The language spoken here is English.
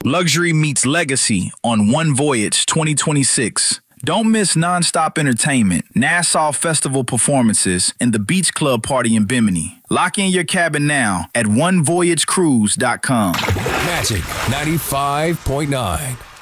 Luxury meets legacy on One Voyage 2026. Don't miss nonstop entertainment, Nassau Festival performances, and the Beach Club party in Bimini. Lock in your cabin now at onevoyagecruise.com. Magic 95.9.